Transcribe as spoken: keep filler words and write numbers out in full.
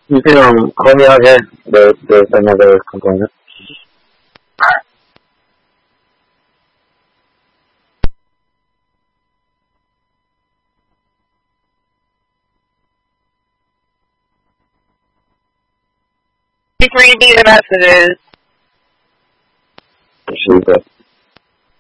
You can um, call me out here. There, there's another component. Please read me the messages. She's